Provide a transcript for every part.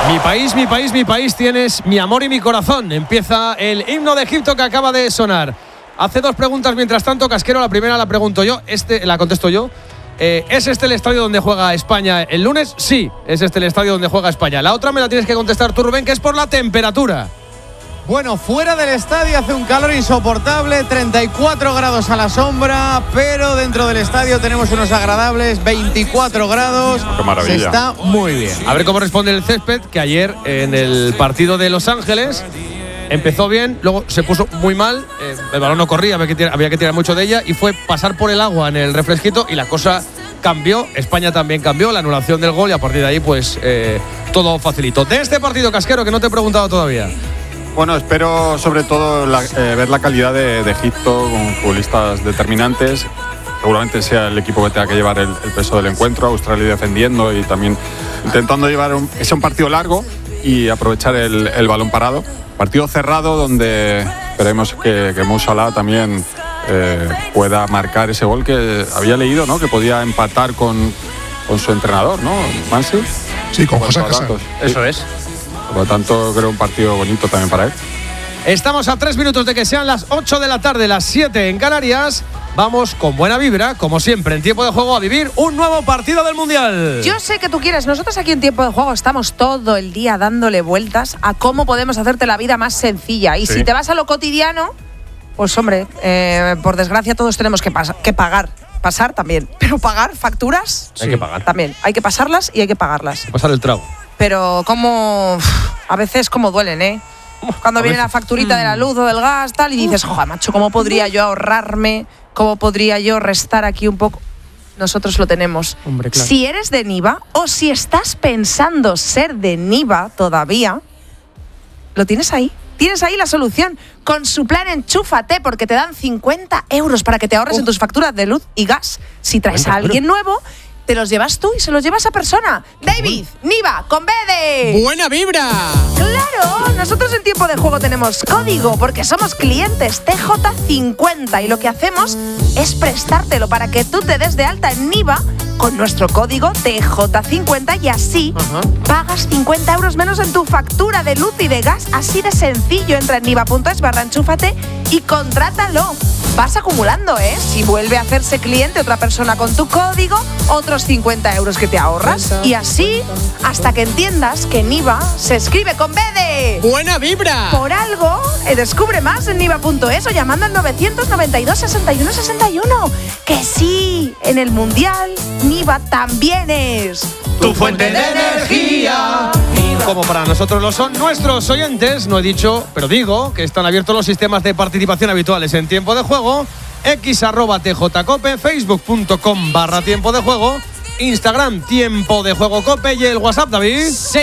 Mi país, tienes mi amor y mi corazón. Empieza el himno de Egipto que acaba de sonar. Hace 2 preguntas mientras tanto, Casquero. La primera la pregunto yo, la contesto yo. ¿Es este el estadio donde juega España el lunes? Sí, es este el estadio donde juega España. La otra me la tienes que contestar tú, Rubén, que es por la temperatura. Bueno, fuera del estadio hace un calor insoportable, 34 grados a la sombra, pero dentro del estadio tenemos unos agradables 24 grados. ¡Qué maravilla! Se está muy bien. A ver cómo responde el césped, que ayer en el partido de Los Ángeles empezó bien, luego se puso muy mal, el balón no corría, había que tirar mucho de ella y fue pasar por el agua en el refresquito y la cosa cambió. España también cambió, la anulación del gol y a partir de ahí pues todo facilitó. De este partido, Casquero, que no te he preguntado todavía. Bueno, espero sobre todo ver la calidad de Egipto con futbolistas determinantes. Seguramente sea el equipo que tenga que llevar el peso del encuentro. Australia defendiendo y también intentando llevar un partido largo y aprovechar el balón parado. Partido cerrado donde esperemos que Mo Salah también pueda marcar ese gol que había leído, ¿no? Que podía empatar con su entrenador, ¿no? Mansi. Sí, con José Casas. Eso es. Por lo tanto, creo un partido bonito también para él. Estamos a 3 minutos de que sean las 8 de la tarde, las 7 en Canarias. Vamos con buena vibra, como siempre, en Tiempo de Juego a vivir un nuevo partido del Mundial. Yo sé que tú quieres. Nosotros aquí en Tiempo de Juego estamos todo el día dándole vueltas a cómo podemos hacerte la vida más sencilla. Y si te vas a lo cotidiano, pues hombre, por desgracia todos tenemos que pagar. Pasar también. Pero pagar facturas, hay que pagar. También. Hay que pasarlas y hay que pagarlas. Pasar el trago. Pero a veces como duelen, ¿eh? Cuando viene la facturita de la luz o del gas, tal, y dices, joder, macho, ¿cómo podría yo ahorrarme? ¿Cómo podría yo restar aquí un poco? Nosotros lo tenemos. Hombre, claro. Si eres de Niva o si estás pensando ser de Niva todavía, lo tienes ahí. Tienes ahí la solución. Con su plan Enchúfate, porque te dan 50 euros para que te ahorres en tus facturas de luz y gas. Si traes a alguien nuevo, te los llevas tú y se los llevas a persona. David, Niva, con B de... ¡Buena vibra! ¡Claro! Nosotros en Tiempo de Juego tenemos código porque somos clientes TJ50 y lo que hacemos es prestártelo para que tú te des de alta en Niva con nuestro código TJ50 y así pagas 50 euros menos en tu factura de luz y de gas. Así de sencillo. Entra en niva.es/enchúfate y contrátalo. Vas acumulando, ¿eh? Si vuelve a hacerse cliente otra persona con tu código, otros 50 euros que te ahorras. Y así, hasta que entiendas que Niva se escribe con B de... ¡Buena vibra! Por algo, descubre más en niva.es o llamando al 992 61 61. Que sí, en el Mundial, Niva también es... Tu fuente de energía. Como para nosotros lo son nuestros oyentes, no he dicho, pero digo que están abiertos los sistemas de participación habituales en Tiempo de Juego. X@TJCope, Facebook.com/Tiempo de Juego, Instagram Tiempo de Juego Cope y el WhatsApp, David.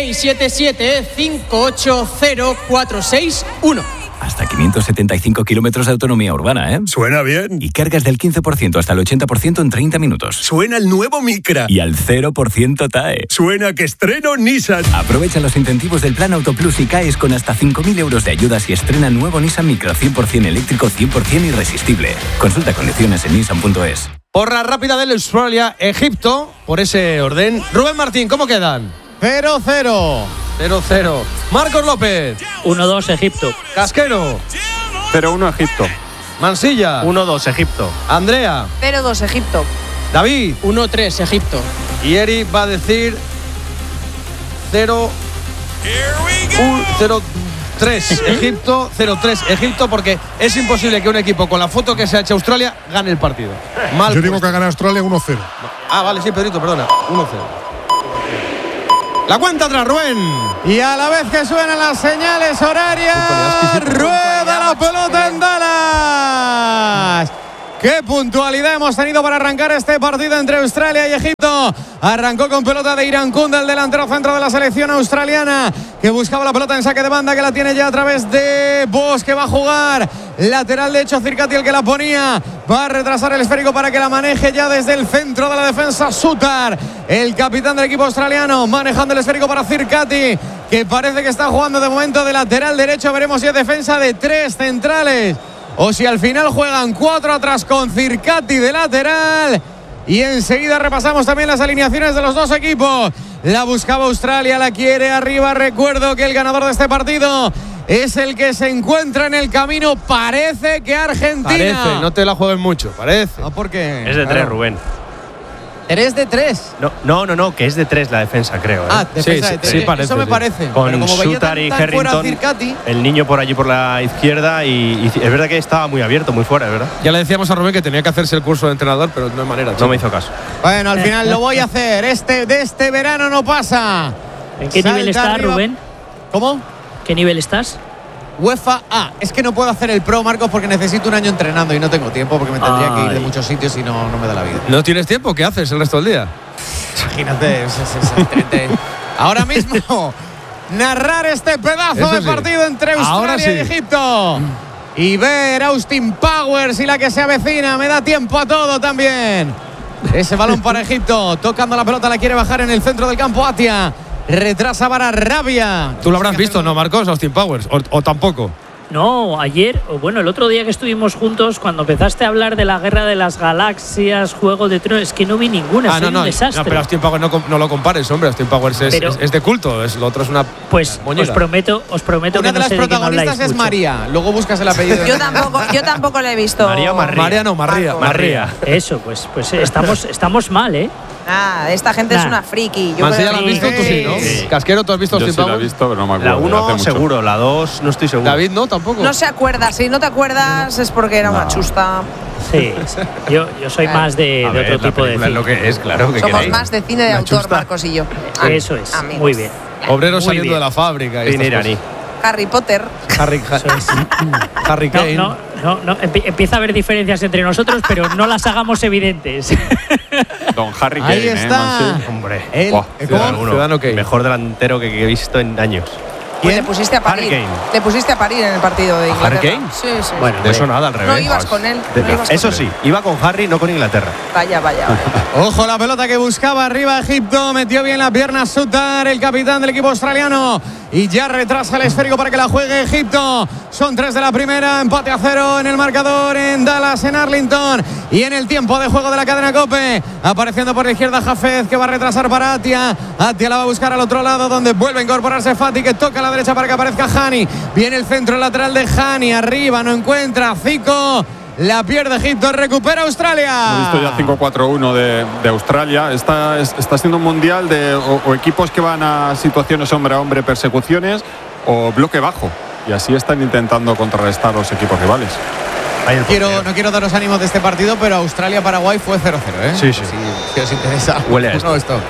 677-580-461. Hasta 575 kilómetros de autonomía urbana, ¿eh? Suena bien. Y cargas del 15% hasta el 80% en 30 minutos. Suena el nuevo Micra. Y al 0% TAE. Suena que estreno Nissan. Aprovecha los incentivos del Plan Auto Plus y caes con hasta 5.000 euros de ayudas y estrena nuevo Nissan Micra 100% eléctrico, 100% irresistible. Consulta condiciones en nissan.es. Porra rápida del Australia, Egipto, por ese orden. Rubén Martín, ¿cómo quedan? 0-0. 0-0. Marcos López. 1-2 Egipto. Casquero. 0-1 Egipto. Mansilla. 1-2 Egipto. Andrea. 0-2 Egipto. David. 1-3 Egipto. Y Eri va a decir 0-3 Egipto, 0-3 Egipto, porque es imposible que un equipo con la foto que se ha hecho Australia gane el partido. Mal. Yo digo que gana Australia 1-0. Ah, vale, sí, Pedrito, perdona. 1-0. La cuenta atrás, Rubén. Y a la vez que suenan las señales horarias, rueda la pelota en Dallas. ¡Qué puntualidad hemos tenido para arrancar este partido entre Australia y Egipto! Arrancó con pelota de Irán Kunda, el delantero centro de la selección australiana, que buscaba la pelota en saque de banda, que la tiene ya a través de Bosch, que va a jugar lateral de hecho Circati, el que la ponía. Va a retrasar el esférico para que la maneje ya desde el centro de la defensa Sutar, el capitán del equipo australiano, manejando el esférico para Circati, que parece que está jugando de momento de lateral derecho. Veremos si es defensa de 3 centrales o si al final juegan 4 atrás con Circati de lateral. Y enseguida repasamos también las alineaciones de los dos equipos. La buscaba Australia, la quiere arriba. Recuerdo que el ganador de este partido es el que se encuentra en el camino. Parece que Argentina. Parece, no te la juegues mucho, parece. No, porque. Es de 3, Rubén. ¿Eres de 3? No, que es de 3 la defensa, creo. Defensa de 3. sí, parece, eso me sí. parece. Con Pero como veía Sutar y tan fuera Harrington, Circati, el niño por allí por la izquierda y es verdad que estaba muy abierto, muy fuera, es verdad. Ya le decíamos a Rubén que tenía que hacerse el curso de entrenador, pero no hay manera. No me hizo caso. bueno, al final lo voy a hacer. De este verano no pasa. ¿En qué nivel Salta estás, arriba. Rubén? ¿Cómo? ¿Qué nivel estás? UEFA A. Es que no puedo hacer el Pro, Marcos, porque necesito un año entrenando y no tengo tiempo porque me tendría que ir de muchos sitios y no me da la vida. ¿No tienes tiempo? ¿Qué haces el resto del día? Imagínate. Ahora mismo, narrar este pedazo Eso de sí. partido entre Australia Ahora y sí. Egipto. Y ver Austin Powers y la que se avecina. Me da tiempo a todo también. Ese balón para Egipto. Tocando la pelota, la quiere bajar en el centro del campo Atia. Retrasa para Rabia. Tú lo habrás visto, ¿no, Marcos? Austin Powers. O tampoco. No, ayer, o bueno, el otro día que estuvimos juntos, cuando empezaste a hablar de la Guerra de las Galaxias, Juego de Tronos, es que no vi ninguna, soy un desastre. No, pero Austin Powers no lo compares, hombre. Austin Powers es de culto. Lo otro es una. Pues os prometo Una que de no las sé de quién habláis protagonistas es mucho. María. Luego buscas el apellido. Yo tampoco la he visto. María o Marría. María no, Marría. Marría. Eso, pues estamos mal, ¿eh? Esta gente es una friki. Yo Mansilla creo la has visto, tú sí, ¿no? Sí. Casquero, ¿tú has visto Yo Austin sí la he Powers? visto, pero no me La acuerdo. hace 1 mucho. seguro, la 2 no estoy seguro. David, ¿no? Tampoco. No se acuerda. Si no te acuerdas es porque era una chusta. Sí, yo soy más de otro tipo de película es cine. lo que es, claro. que Somos queréis. más de cine de Una autor, chusta. Marcos y yo. Eso es, Amigos. muy bien. Obreros Muy saliendo bien. de la fábrica. y Cine estas iraní. Harry Potter. cosas. Harry Kane. No, empieza a haber diferencias entre nosotros, pero no las hagamos evidentes. Don Harry Kane, Ahí está. Mansi. Hombre. El- Buah, ¿Cómo? Ciudadano Kane. Mejor delantero que he visto en años. Pues le pusiste a parir. Harry Kane. Le pusiste a parir en el partido de ¿A Inglaterra. Harry Kane? Sí, sí. Bueno, de eso nada, al revés. No ibas con él. no ibas Eso con él. sí, iba con Harry, no con Inglaterra. Vaya. Ojo la pelota que buscaba arriba Egipto. Metió bien la pierna Sutar, el capitán del equipo australiano. Y ya retrasa el esférico para que la juegue Egipto. Son 3 de la primera. Empate a 0 en el marcador en Dallas, en Arlington. Y en el tiempo de juego de la cadena COPE. Apareciendo por la izquierda Jafez, que va a retrasar para Atia. Atia la va a buscar al otro lado, donde vuelve a incorporarse Fati, que toca a la derecha para que aparezca Hani. Viene el centro lateral de Hani. Arriba no encuentra Zico. La pierde Egipto, recupera Australia. Hemos visto ya 5-4-1 de Australia. Está siendo un mundial de o equipos que van a situaciones hombre a hombre, persecuciones o bloque bajo. Y así están intentando contrarrestar los equipos rivales. Ahí el portero. No quiero daros ánimos de este partido, pero Australia-Paraguay fue 0-0, ¿eh? Sí, sí. Si os interesa. Huele a esto. No, esto.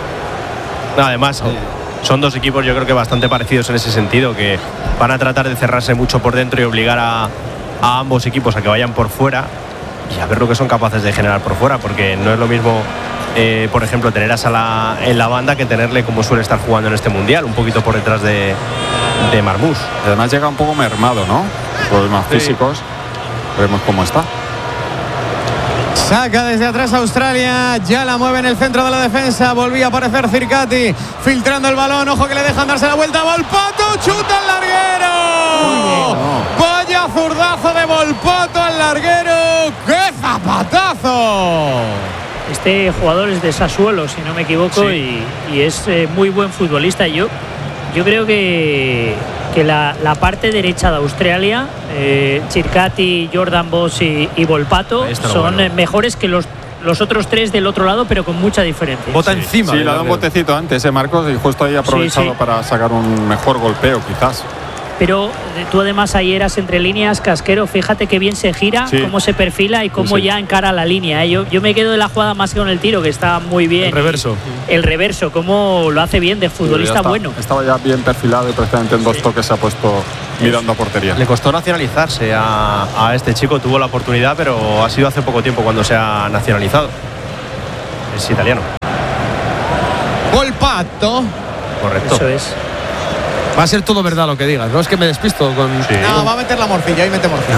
No, además, son dos equipos yo creo que bastante parecidos en ese sentido, que van a tratar de cerrarse mucho por dentro y obligar a ambos equipos a que vayan por fuera y a ver lo que son capaces de generar por fuera, porque no es lo mismo, por ejemplo, tener a Salah en la banda que tenerle como suele estar jugando en este mundial, un poquito por detrás de Marmús. Además llega un poco mermado, ¿no? Problemas físicos. Veremos cómo está. Saca desde atrás Australia, ya la mueve en el centro de la defensa, volvía a aparecer Circati, filtrando el balón, ojo que le dejan darse la vuelta, Volpato, chuta al larguero. Vaya zurdazo de Volpato al larguero, ¡qué zapatazo! Este jugador es de Sassuolo, si no me equivoco, y es muy buen futbolista. Yo creo que la parte derecha de Australia, Circati, Jordan Boss y Volpato, son mejores que los otros tres del otro lado, pero con mucha diferencia. Bota encima. Sí, le ha dado un botecito antes, Marcos, y justo ahí ha aprovechado para sacar un mejor golpeo, quizás. Pero tú además ahí eras entre líneas, Casquero, fíjate qué bien se gira, cómo se perfila y cómo ya encara la línea. Yo me quedo de la jugada más que con el tiro, que está muy bien. El reverso, cómo lo hace bien, de futbolista bueno. Estaba ya bien perfilado y prácticamente en 2 toques se ha puesto mirando a portería. Le costó nacionalizarse a este chico, tuvo la oportunidad, pero ha sido hace poco tiempo cuando se ha nacionalizado. Es italiano. Volpato. Correcto. Eso es. Va a ser todo verdad lo que digas, ¿no? Es que me despisto con. Sí. No, va a meter la morcilla, ahí mete morcilla.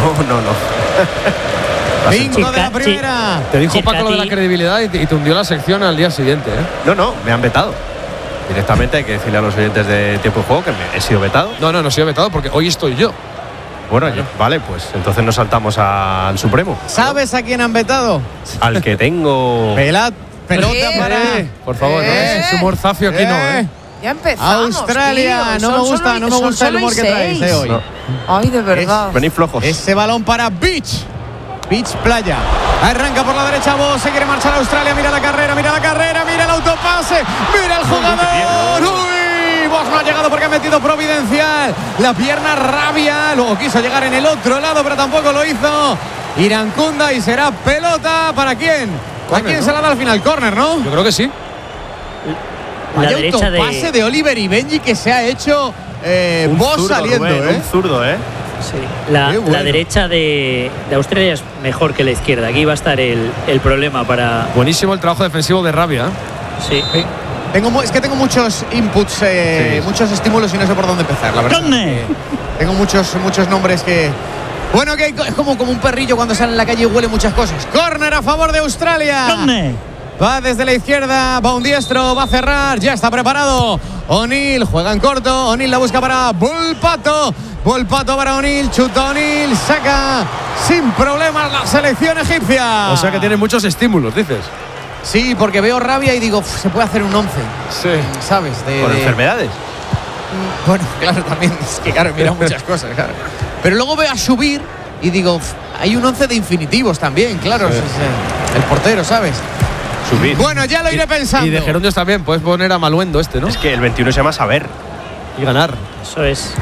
No. 5 de la primera. Te dijo Paco lo de la credibilidad y te hundió la sección al día siguiente, ¿eh? No, me han vetado. Directamente hay que decirle a los oyentes de Tiempo de Juego que he sido vetado. No he sido vetado porque hoy estoy yo. Bueno, vale, pues entonces nos saltamos al Supremo. ¿Sabes a quién han vetado? Al que tengo. Pelota para. Por favor, ese humor zafio aquí no, ¿eh? Ya empezamos. Australia, tío. no me gusta el humor que traéis hoy. No. Ay, de verdad. Venid flojos. Ese balón para Beach Playa. Arranca por la derecha Bosch, se quiere marchar a Australia, mira la carrera, mira el autopase, mira el jugador. ¡Uy! Bosch no ha llegado porque ha metido Providencial. La pierna rabia, luego quiso llegar en el otro lado, pero tampoco lo hizo. Irankunda y será pelota ¿para quién? ¿A quién se la da al final? Córner, ¿no? Yo creo que sí. La Vaya derecha autopase de Oliver y Benji que se ha hecho Bosch zurdo, saliendo, Rubén, un zurdo, Sí. La bueno. derecha de Australia es mejor que la izquierda. Aquí va a estar el problema para. Buenísimo el trabajo defensivo de Rabia. Sí. Es que tengo muchos inputs, muchos estímulos y no sé por dónde empezar, la verdad. Tengo muchos nombres que. Bueno, que es como un perrillo cuando sale en la calle y huele muchas cosas. Córner a favor de Australia. Va desde la izquierda, va un diestro, va a cerrar, ya está preparado. O'Neill juega en corto, O'Neill la busca para Volpato. Volpato para O'Neill, chuta O'Neill, saca sin problemas la selección egipcia. O sea que tiene muchos estímulos, dices. Sí, porque veo Rabia y digo, se puede hacer un 11. Sí. ¿Sabes? ¿Por enfermedades? Bueno, claro, también es que claro, he mirado muchas cosas, claro. Pero luego veo a subir y digo, hay un 11 de infinitivos también, claro. Sí. Es el portero, ¿sabes? Subir. Bueno, ya lo iré pensando. Y de Gerundios también, puedes poner a Maluendo ¿no? Es que el 21 se llama Saber. Y ganar. Eso es.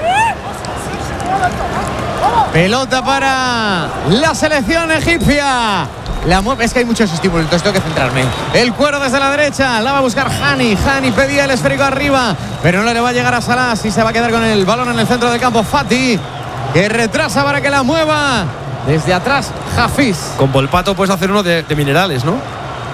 Pelota para la selección egipcia. Es que hay muchos estímulos, entonces tengo que centrarme. El cuero desde la derecha, la va a buscar Hani. Hani pedía el esférico arriba, pero no le va a llegar a Salah. Y se va a quedar con el balón en el centro del campo. Fati, que retrasa para que la mueva. Desde atrás, Hafiz. Con Volpato puedes hacer uno de minerales, ¿no?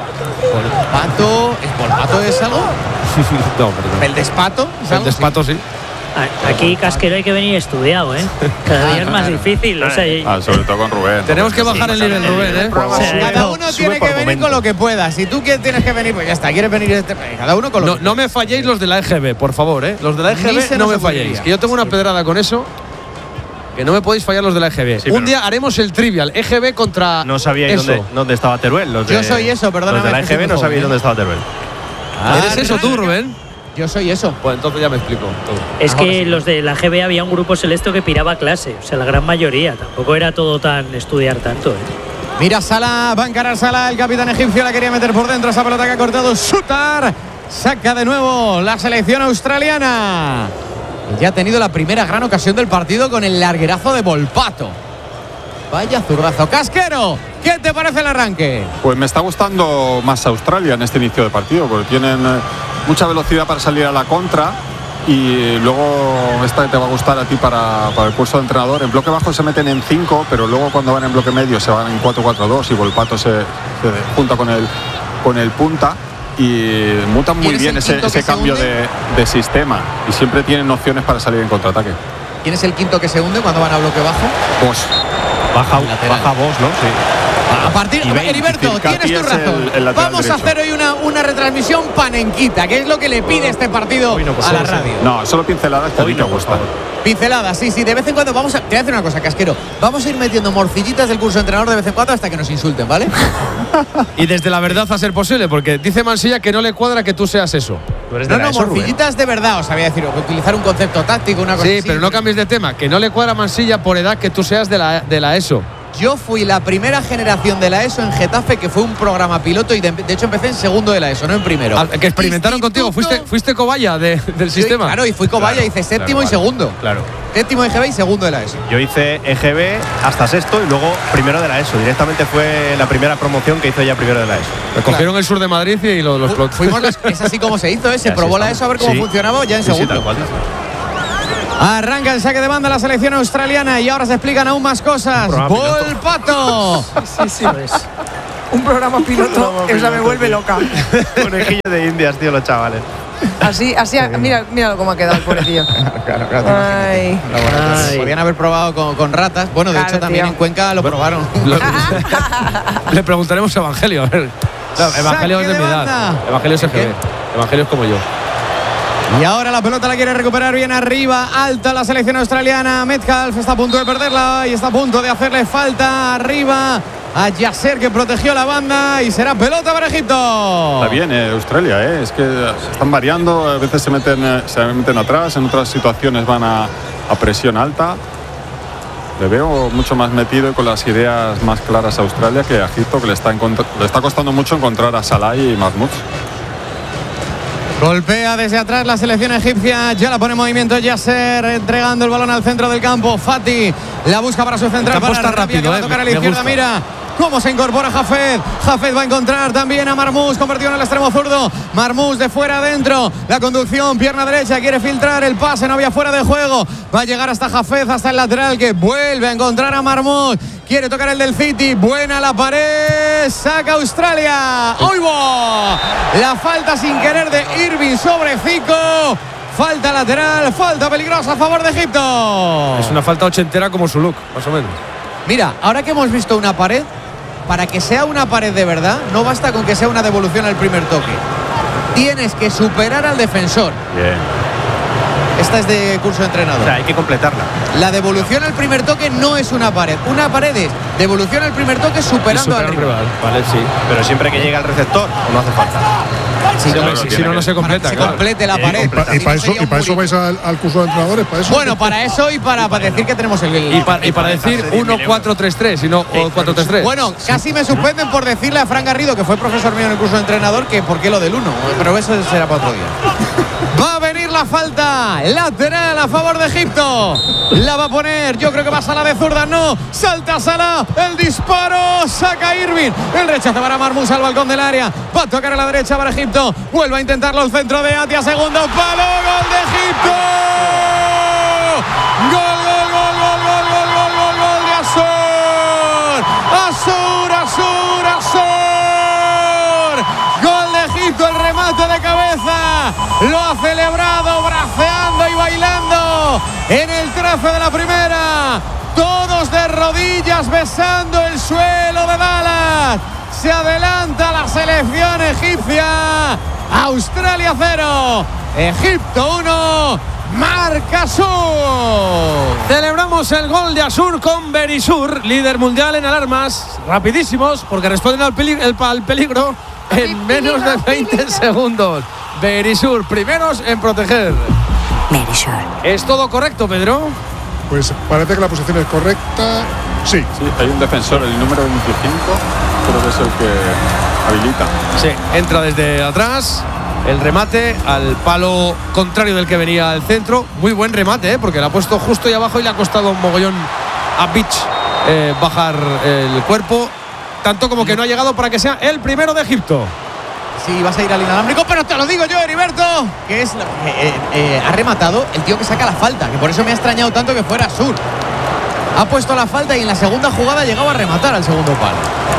¿Volpato es algo? No, perdón. ¿El despato? El despato, sí. Aquí Casquero hay que venir estudiado, ¿eh? Cada día es más difícil. O sea, sobre todo con Rubén. Tenemos que bajar el nivel, Rubén, ¿eh? Cada uno tiene que venir con lo que pueda. Si tú tienes que venir, pues ya está. ¿Quieres venir? Cada uno con lo que No me falléis los de la EGB, por favor, ¿eh? Los de la EGB no me falléis. Que yo tengo una pedrada con eso. Que no me podéis fallar los de la EGB. Sí, un día haremos el trivial. EGB contra. No sabíais dónde estaba Teruel. Yo soy eso, perdóname. Los de la EGB no sabíais dónde estaba Teruel. ¿Eres eso tú, Rubén? Yo soy eso. Pues entonces ya me explico todo. Es que los de la GB había un grupo selecto que piraba clase. O sea, la gran mayoría. Tampoco era todo tan estudiar tanto, ¿eh? Mira Salah, va a encarar Salah, el capitán egipcio la quería meter por dentro, esa pelota que ha cortado Sutar. Saca de nuevo la selección australiana. Y ya ha tenido la primera gran ocasión del partido con el larguerazo de Volpato. Vaya zurdazo. Casquero, ¿qué te parece el arranque? Pues me está gustando más Australia en este inicio de partido, porque tienen mucha velocidad para salir a la contra. Y luego esta te va a gustar a ti para el curso de entrenador. En bloque bajo se meten en 5, pero luego cuando van en bloque medio se van en 4-4-2 y Volpato se junta con el punta y mutan muy bien ese cambio de sistema y siempre tienen opciones para salir en contraataque. ¿Quién es el quinto que se hunde cuando van a bloque bajo? Bosch. Baja Bosch, ¿no? Sí. A partir Heriberto, tienes tu razón. Vamos a hacer hoy una retransmisión panenquita, que es lo que le pide este partido a la radio. No, solo pinceladas que a mí me gustan. Pinceladas, sí, de vez en cuando vamos a. Te voy a decir una cosa, Casquero. Vamos a ir metiendo morcillitas del curso de entrenador de vez en cuando hasta que nos insulten, ¿vale? Y desde la verdad a ser posible, porque dice Mansilla que no le cuadra que tú seas eso. No, morcillitas de verdad, os había decir, utilizar un concepto táctico, una cosa así. Sí, pero no cambies de tema, que no le cuadra a Mansilla por edad que tú seas de la ESO. Yo fui la primera generación de la ESO en Getafe, que fue un programa piloto y de hecho empecé en segundo de la ESO, no en primero. Que experimentaron contigo, fuiste cobaya del sistema. Claro, y fui cobaya, hice séptimo y segundo. Claro. Séptimo de EGB y segundo de la ESO. Yo hice EGB hasta sexto y luego primero de la ESO. Directamente fue la primera promoción que hizo ya primero de la ESO. Cogieron el sur de Madrid y los fuimos es así como se hizo, se probó la ESO a ver cómo funcionaba ya en segundo. Tal cual. Arranca el saque de banda la selección australiana y ahora se explican aún más cosas. ¡Volpato! Sí. Un programa piloto, esa me vuelve loca. Conejillo de Indias, tío, los chavales. Así, míralo cómo ha quedado el pobrecillo. Claro, Ay. Podían haber probado con ratas. Bueno, de hecho también en Cuenca lo probaron. Le preguntaremos a Evangelio. A ver. No, Evangelio es de mi edad. Evangelio es EGB. Evangelio es como yo. Y ahora la pelota la quiere recuperar bien arriba, alta la selección australiana. Metcalf está a punto de perderla y está a punto de hacerle falta arriba a Yasser, que protegió la banda, y será pelota para Egipto. Está bien Australia, es que están variando, a veces se meten atrás, en otras situaciones van a presión alta. Le veo mucho más metido y con las ideas más claras a Australia que a Egipto, que le está costando mucho encontrar a Salah y Mahmoud. Golpea desde atrás la selección egipcia, ya la pone en movimiento Yasser, entregando el balón al centro del campo. Fati la busca para su central, para está rápido, va a tocar a la izquierda, mira cómo se incorpora Hafez. Hafez va a encontrar también a Marmous, convertido en el extremo zurdo. Marmous de fuera adentro, la conducción, pierna derecha, quiere filtrar el pase, no había fuera de juego. Va a llegar hasta Hafez, hasta el lateral, que vuelve a encontrar a Marmous. Quiere tocar el del City, buena la pared, saca Australia. ¡Oigo! La falta sin querer de Irving sobre Zico. Falta lateral, falta peligrosa a favor de Egipto. Es una falta ochentera como su look, más o menos. Mira, ahora que hemos visto una pared, para que sea una pared de verdad, no basta con que sea una devolución al primer toque. Tienes que superar al defensor. Bien. Esta es de curso de entrenador. O sea, hay que completarla. La devolución al primer toque no es una pared. Una pared es devolución al primer toque superando al rival. Vale, sí. Pero siempre que llega al receptor, ¿o no hace falta? Sí, claro, si no, no se completa. para que se complete la pared. Y para eso vais al curso de entrenadores, para eso. Bueno, para eso y para decir que tenemos el. Y para decir 1-4-3-3 y no 4-3-3. Bueno, casi me suspenden por decirle a Fran Garrido, que fue profesor mío en el curso de entrenador, que por qué lo del 1. Pero eso será para otro día. Va a venir la falta lateral a favor de Egipto. La va a poner, yo creo que va Salah de zurda, no. Salta Salah, el disparo, saca Irving. El rechazo para Marmous al balcón del área. Va a tocar a la derecha para Egipto. Vuelve a intentarlo el centro de Atia, segundo palo, gol de Egipto. Gol de Azur. Gol de Egipto, el remate de cabeza. Lo ha celebrado braceando y bailando en el trazo de la primera. Todos de rodillas besando el suelo de Dallas. Se adelanta la selección egipcia. Australia 0, Egipto 1. Marca Azur. Celebramos el gol de Azur con Berisur, líder mundial en alarmas. Rapidísimos, porque responden al peligro en menos de 20 segundos. Berisur, primeros en proteger. Berisur. ¿Es todo correcto, Pedro? Pues parece que la posición es correcta. Sí. Sí, hay un defensor, el número 25, creo que es el que habilita. Sí, entra desde atrás. El remate al palo contrario del que venía al centro. Muy buen remate, porque lo ha puesto justo ahí abajo y le ha costado un mogollón a Beach bajar el cuerpo. Tanto como que no ha llegado para que sea el primero de Egipto. Sí, vas a ir al inalámbrico, pero te lo digo yo, Heriberto, que es ha rematado el tío que saca la falta, que por eso me ha extrañado tanto que fuera Azur. Ha puesto la falta y en la segunda jugada llegaba a rematar al segundo palo.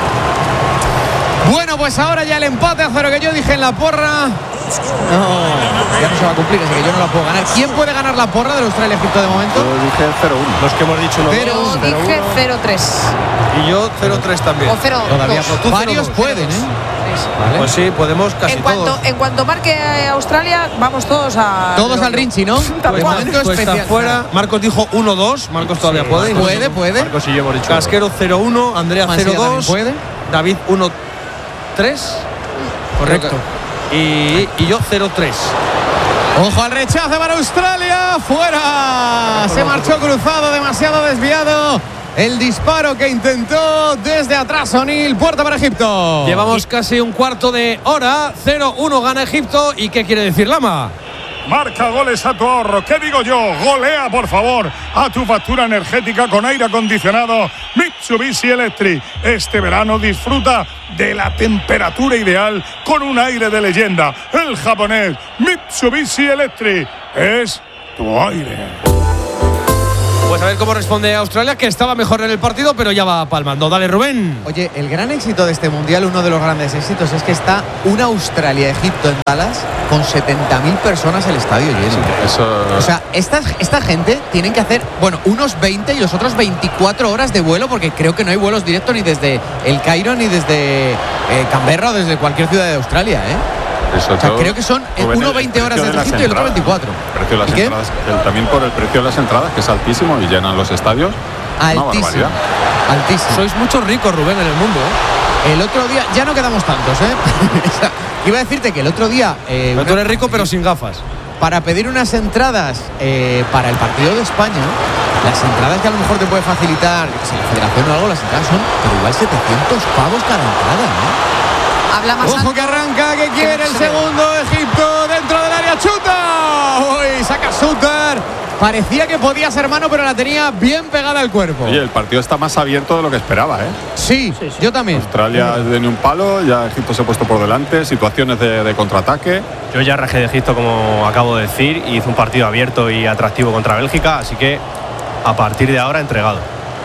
Bueno, pues ahora ya el empate a 0 que yo dije en la porra. No, ya no se va a cumplir, así que yo no la puedo ganar. ¿Quién puede ganar la porra del Australia-Egipto de momento? Yo dije 0-1. Los que hemos dicho Yo dije 0-3. Y yo 0-3 también. O 0-2. Todavía Tú varios 0-2. pueden, ¿eh? Vale. Pues sí, podemos casi todos. En cuanto marque Australia, vamos todos a. Todos al Rinchi, ¿no? Tal Pues cual. momento Pues está especial. fuera. Marcos dijo 1-2. Marcos todavía puede. Puede. Marcos y yo hemos dicho. Casquero 0-1. Andrea Mansilla también 0-2. puede. David 1-3. Correcto. Y yo 0-3. Ojo al rechazo para Australia. Fuera. Se marchó cruzado, demasiado desviado. El disparo que intentó desde atrás O'Neill. Puerta para Egipto. Llevamos casi un cuarto de hora. 0-1 gana Egipto. ¿Y qué quiere decir Lama? Marca goles a tu ahorro. ¿Qué digo yo? Golea, por favor, a tu factura energética con aire acondicionado Mitsubishi Electric. Este verano disfruta de la temperatura ideal con un aire de leyenda. El japonés Mitsubishi Electric es tu aire. Pues a ver cómo responde Australia, que estaba mejor en el partido, pero ya va palmando. Dale, Rubén. Oye, el gran éxito de este mundial, uno de los grandes éxitos, es que está una Australia-Egipto en Dallas con 70.000 personas el estadio lleno. Eso. O sea, esta gente tienen que hacer, bueno, unos 20 y los otros 24 horas de vuelo, porque creo que no hay vuelos directos ni desde el Cairo ni desde Canberra o desde cualquier ciudad de Australia, ¿eh? Eso O sea, todo. creo que son uno 20 horas desde Egipto y el otro 24. Precio de las ¿Y qué? entradas, también por el precio de las entradas, que es altísimo y llenan los estadios. Altísimo. Altísimo. Sois muchos ricos, Rubén, en el mundo, ¿eh? El otro día, ya no quedamos tantos, ¿eh? Iba a decirte que el otro día. Pero tú eres rico, pero sin gafas. Para pedir unas entradas para el partido de España, las entradas que a lo mejor te puede facilitar, yo qué sé, la federación o algo, las entradas son, pero igual 700 pavos cada entrada, ¿no? Habla más Ojo alto. que arranca, que quiere el segundo. Egipto dentro del área, chuta. Uy, saca Suter. Parecía que podía ser mano, pero la tenía bien pegada al cuerpo. Oye, el partido está más abierto de lo que esperaba, ¿eh? Sí, yo también. Australia de ni un palo, ya Egipto se ha puesto por delante, situaciones de contraataque. Yo ya rajé de Egipto, como acabo de decir, y hizo un partido abierto y atractivo contra Bélgica, así que a partir de ahora entregado.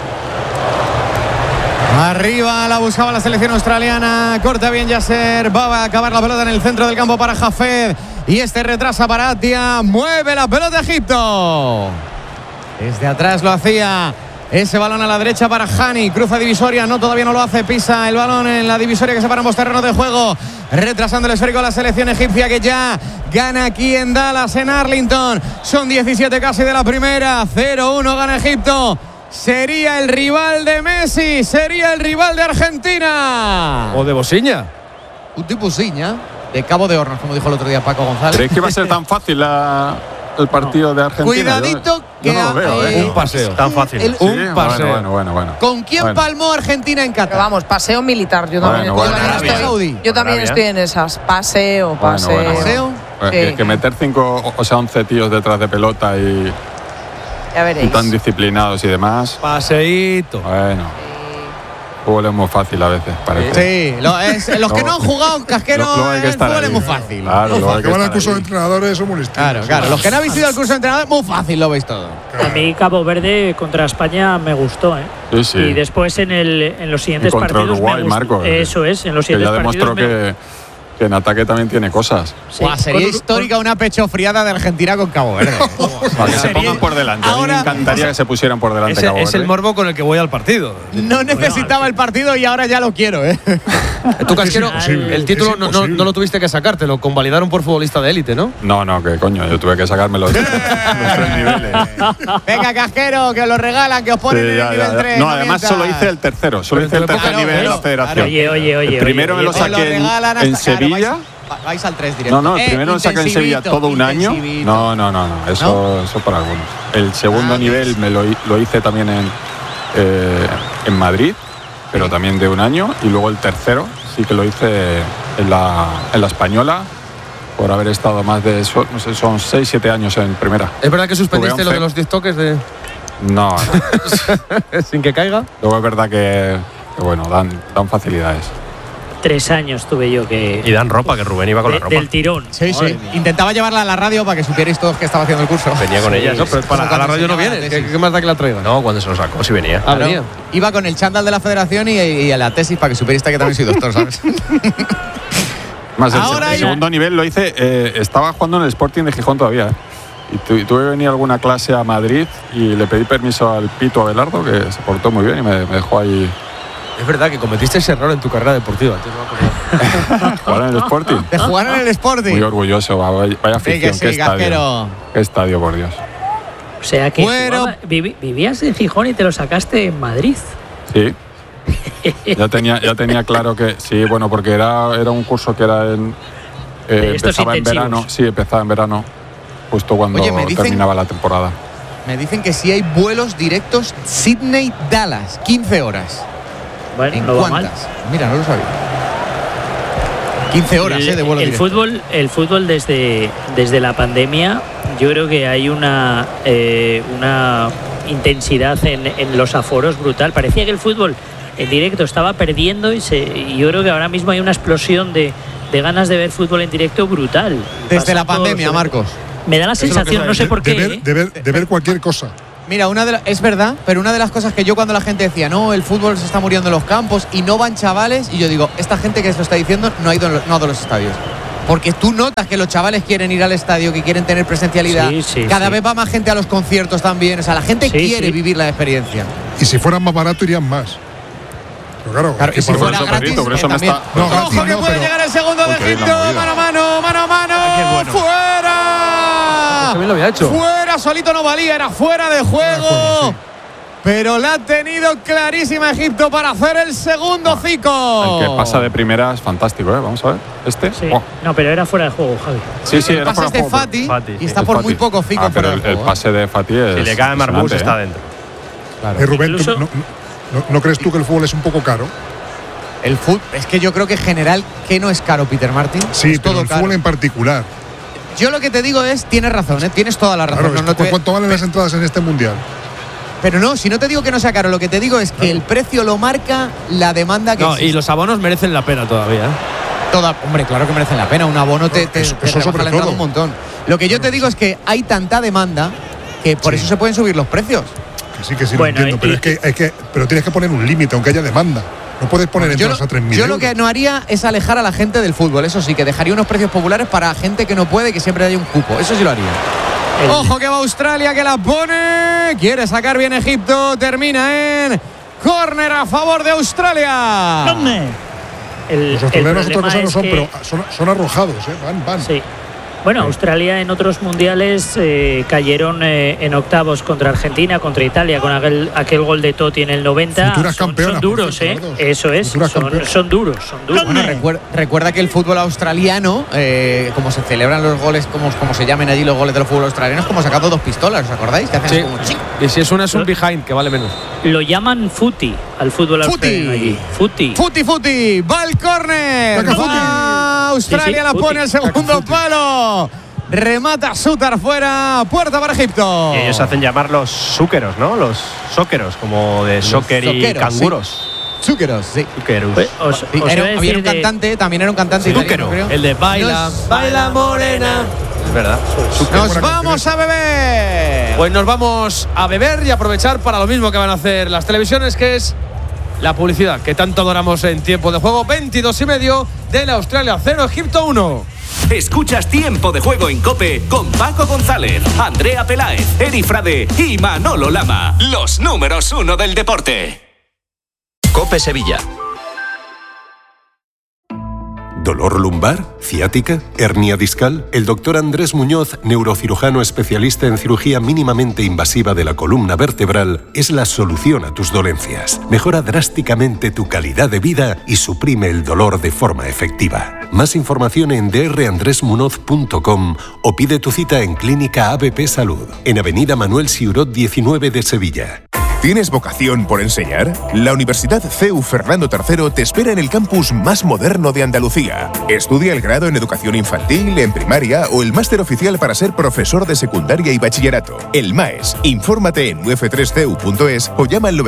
Arriba la buscaba la selección australiana. Corta bien Yasser. Va a acabar la pelota en el centro del campo para Hafez. Y este retrasa para Atia. Mueve la pelota Egipto. Desde atrás lo hacía. Ese balón a la derecha para Hani. Cruza divisoria. No, todavía no lo hace. Pisa el balón en la divisoria que separa ambos terrenos de juego. Retrasando el esférico a la selección egipcia, que ya gana aquí en Dallas, en Arlington. Son 17 casi de la primera. 0-1 gana Egipto. Sería el rival de Messi, sería el rival de Argentina. O de Bosiña. Un tipo Bosiña, de Cabo de Hornos, como dijo el otro día Paco González. ¿Creéis que va a ser tan fácil el partido de Argentina? Cuidadito yo que no lo veo, un paseo. Tan fácil. Sí, un paseo. Bueno. ¿Con quién palmó Argentina en Qatar? Pero vamos, paseo militar. Yo también, Bueno, yo también estoy en esas. Paseo. ¿Paseo? Sí. Que meter 5, o sea, 11 tíos detrás de pelota y Ya veréis. tan disciplinados y demás. Paseíto. Bueno. Fútbol es muy fácil a veces, parece. Sí, los que no han jugado casquero, Luego hay que el estar fútbol ahí. es muy fácil. Claro, luego hay Que que van al estar curso de ahí. entrenadores son muy listos. Claro. Los que no habéis ido al curso de entrenador, muy fácil, lo veis todo. A mí Cabo Verde contra España me gustó, ¿eh? Sí. Y después en los siguientes Y contra partidos Uruguay, me gustó. Marco, Eso es, en los Que siguientes ya partidos demostró que en ataque también tiene cosas. Sí, Buah, sería con- histórica una pechofriada de Argentina con Cabo Verde. Para que se Sería- pongan por delante. A mí Ahora- me encantaría que se pusieran por delante. Ese Cabo es el Verde. morbo con el que voy al partido. No necesitaba el partido y ahora ya lo quiero, ¿eh? Tú, Casquero, imposible, el título es imposible. no lo tuviste que sacar, te lo convalidaron por futbolista de élite, ¿no? No, que coño, yo tuve que sacarme los 3 niveles. Venga, casquero, que os lo regalan, que os ponen Sí, en ya. el nivel 3. No, además solo hice el tercero. Solo hice el tercer claro, nivel de la claro. federación. Oye. El primero me lo Os lo saqué regalan en hasta- claro, Sevilla. vais al 3 directo. No, el primero lo saqué en Sevilla todo un año. Intensivito. No, eso para algunos. El segundo nivel me lo hice también en Madrid, pero también de un año. Y luego el tercero sí que lo hice en la Española, por haber estado más de, no sé, son 6-7 años en primera. ¿Es verdad que suspendiste Tuve lo 11. de los 10 toques de No. sin que caiga? Luego es verdad que bueno, dan facilidades. 3 años tuve yo que. Y dan ropa, que Rubén iba con la ropa. Del tirón. Sí. Intentaba llevarla a la radio para que supierais todos que estaba haciendo el curso. Venía con ella. No, pero para a la radio no viene. ¿Qué más da que la traiga? No, cuando se lo sacó, sí venía. Ah, Claro. venía. Iba con el chándal de la federación y a la tesis para que supierais que también soy doctor, ¿sabes? Más Ahora el ya- segundo nivel lo hice, estaba jugando en el Sporting de Gijón todavía. Y tuve que venir a alguna clase a Madrid y le pedí permiso al Pito Abelardo, que se portó muy bien y me dejó ahí Es verdad que cometiste ese error en tu carrera deportiva. jugar en el Sporting. De jugar en el Sporting. Muy orgulloso, vaya afición, sí, qué estadio. Casquero. Qué estadio, por Dios. O sea que Bueno. vivías en Gijón y te lo sacaste en Madrid. Sí. Ya tenía claro que sí, bueno, porque era un curso que era estos empezaba en intensivos. verano, sí, empezaba en verano, justo cuando Oye, me dicen- terminaba la temporada. Me dicen que sí hay vuelos directos Sydney-Dallas, 15 horas. Bueno, ¿En no va mal. cuántas? Mira, no lo sabía. 15 horas, de vuelo el directo. fútbol desde la pandemia, yo creo que hay una intensidad en los aforos brutal. Parecía que el fútbol en directo estaba perdiendo y yo creo que ahora mismo hay una explosión de ganas de ver fútbol en directo brutal. Desde la Pasando- pandemia, Marcos. Me da la sensación, no sé por qué. De ver cualquier cosa. Mira, es verdad, pero una de las cosas que yo cuando la gente decía, no, el fútbol se está muriendo en los campos y no van chavales, y yo digo, esta gente que esto está diciendo no ha ido a los estadios. Porque tú notas que los chavales quieren ir al estadio, que quieren tener presencialidad. Sí, Cada sí. vez va más gente a los conciertos también. O sea, la gente Sí, quiere sí. vivir la experiencia. Y si fueran más barato, irían más. Pero claro, Y si por fuera eso, gratis, Pedrito, por eso me también. está- No, Ojo gratis que no, puede pero- llegar el segundo de Porque Egipto. bien la movida. Mano a mano, mano a mano. Aquí es bueno. ¡Fuera! También lo había hecho. Fuera, solito no valía, era fuera de juego. pero la ha tenido clarísima Egipto para hacer el segundo Zico. El que pasa de primera es fantástico, Vamos a ver. Sí. No, pero era fuera de juego, Javi. Sí, el pase es de Fati y está por muy poco Zico fuera de juego. El pase de Fati es… Si le cae a Marmús está dentro. Claro. Rubén, Incluso… ¿no crees tú que el fútbol es un poco caro? El fútbol, es que yo creo que en general que no es caro, Peter Martin. Sí, es pero todo el caro. fútbol en particular. Yo lo que te digo es, tienes razón, tienes toda la razón. Claro, ¿cuánto valen las entradas en este mundial? Pero no, si no te digo que no sea caro, lo que te digo es que el precio lo marca la demanda que existe. Y los abonos merecen la pena todavía. Hombre, claro que merecen la pena. Un abono te eso rebaja sobre la entrada todo. un montón. Lo que yo te digo es que hay tanta demanda que por eso se pueden subir los precios. Que sí, bueno, lo entiendo, pero tienes que poner un límite, aunque haya demanda. No puedes poner entradas a 3.000 Yo lo que no haría es alejar a la gente del fútbol. Eso sí, que dejaría unos precios populares para gente que no puede, que siempre haya un cupo. Eso sí lo haría. Ojo que va Australia, que la pone. Quiere sacar bien Egipto. Termina en córner a favor de Australia. Los australianos otra cosa no son, pero son arrojados, van. Sí. Bueno, Australia en otros mundiales cayeron en octavos contra Argentina, contra Italia, con aquel gol de Totti en el 90. Futuras campeonas, son duros, Eso es, son duros. Bueno, recuerda que el fútbol australiano, como se celebran los goles, como se llamen allí los goles del fútbol australiano, es como sacando 2 pistolas, ¿os acordáis? Que hacen como ching. Y si es una es un behind, que vale menos. Lo llaman footy al fútbol australiano allí. Footy. Va el córner. Australia la pone al segundo palo. Remata Sutar fuera. Puerta para Egipto. Y ellos hacen llamar los súqueros, ¿no? Los sóqueros, como de soccer y canguros. Súqueros, sí. Había un cantante, también era un cantante italiano, creo. El de Baila Morena. Es verdad. Nos vamos a beber. Pues nos vamos a beber y aprovechar para lo mismo que van a hacer las televisiones, que es la publicidad que tanto adoramos en tiempo de juego. 22:30 de la Australia 0, Egipto 1. Escuchas Tiempo de Juego en COPE con Paco González, Andrea Peláez, Eri Frade y Manolo Lama. Los números 1 del deporte. COPE Sevilla. ¿Dolor lumbar? ¿Ciática? ¿Hernia discal? El doctor Andrés Muñoz, neurocirujano especialista en cirugía mínimamente invasiva de la columna vertebral, es la solución a tus dolencias. Mejora drásticamente tu calidad de vida y suprime el dolor de forma efectiva. Más información en drandresmunoz.com o pide tu cita en Clínica ABP Salud, en Avenida Manuel Siurot 19 de Sevilla. ¿Tienes vocación por enseñar? La Universidad CEU Fernando III te espera en el campus más moderno de Andalucía. Estudia el grado en educación infantil, en primaria o el máster oficial para ser profesor de secundaria y bachillerato. El MAES. Infórmate en uf3ceu.es o llama al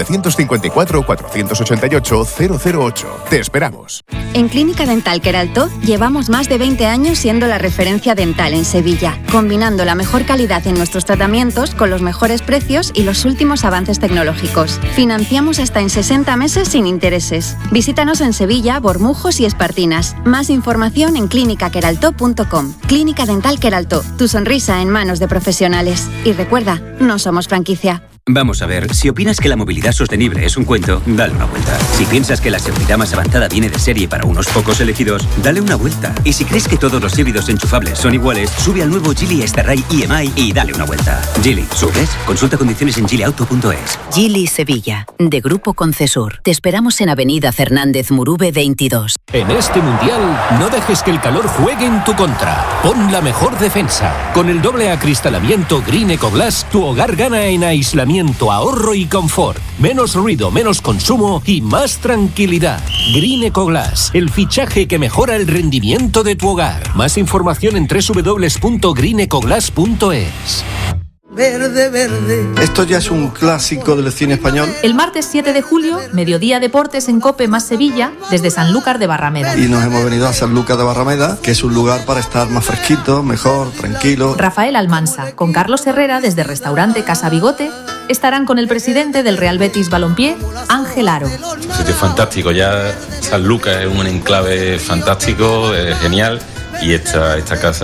954-488-008. Te esperamos. En Clínica Dental Queraltó llevamos más de 20 años siendo la referencia dental en Sevilla, combinando la mejor calidad en nuestros tratamientos con los mejores precios y los últimos avances tecnológicos. Financiamos hasta en 60 meses sin intereses. Visítanos en Sevilla, Bormujos y Espartinas. Más información en clinicaqueraltó.com. Clínica Dental Queraltó. Tu sonrisa en manos de profesionales. Y recuerda, no somos franquicia. Vamos a ver, si opinas que la movilidad sostenible es un cuento, dale una vuelta. Si piensas que la seguridad más avanzada viene de serie para unos pocos elegidos, dale una vuelta. Y si crees que todos los híbridos enchufables son iguales, sube al nuevo Geely Starray EMI y dale una vuelta. Geely, ¿subes? Consulta condiciones en geelyauto.es. Geely Sevilla, de Grupo Concesur. Te esperamos en Avenida Fernández Murube 22. En este Mundial, no dejes que el calor juegue en tu contra. Pon la mejor defensa. Con el doble acristalamiento Green Ecoglass, tu hogar gana en aislamiento, ahorro y confort. Menos ruido, menos consumo y más tranquilidad. Green Ecoglass, el fichaje que mejora el rendimiento de tu hogar. Más información en www.greenecoglass.es. Verde, verde. Esto ya es un clásico del cine español. El martes 7 de julio, Mediodía Deportes en COPE más Sevilla, desde Sanlúcar de Barrameda. Y nos hemos venido a Sanlúcar de Barrameda, que es un lugar para estar más fresquito, mejor, tranquilo. Rafael Almansa, con Carlos Herrera desde Restaurante Casa Bigote, estarán con el presidente del Real Betis Balompié, Ángel Aro. Un sitio fantástico, ya Sanlúcar es un enclave fantástico, genial, y esta casa